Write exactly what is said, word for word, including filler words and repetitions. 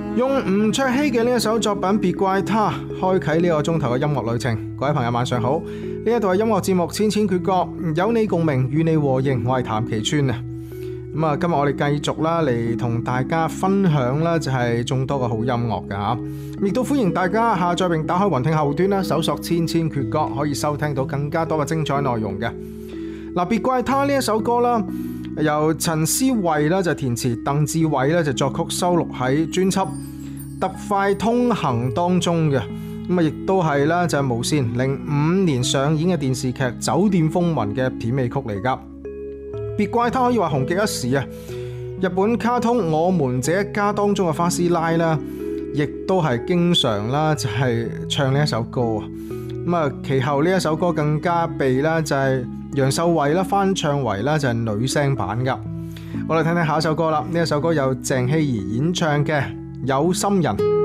用吳卓羲嘅呢一首作品《別怪他》開啟呢個鐘頭嘅音樂旅程。各位朋友晚上好，呢一度係音樂節目《千千闕歌》，有你共鳴，與你和應，我係譚其川啊。咁啊，今日我哋繼續啦嚟同大家分享啦，就係眾多嘅好音樂㗎吓，亦都歡迎大家下載並打開雲聽後端啦，搜索《千千闕歌》，可以收聽到更加多嘅精彩內容嘅。嗱，別怪他呢一首歌啦，由陳思慧啦就填詞，鄧志偉咧就作曲，收錄喺專輯《特快通行》當中嘅。咁啊，亦都係啦，就係無線零五年上演嘅電視劇《酒店風雲》嘅片尾曲嚟噶。別怪他可以話紅極一時啊！日本卡通《我們這一家》當中嘅花師奶啦，亦都係經常啦就係唱呢一首歌啊。咁啊，其後呢一首歌更加被啦就係楊秀慧啦翻唱為啦就係女聲版噶。我哋聽聽下一首歌啦，呢一首歌由鄭希怡演唱嘅《有心人》。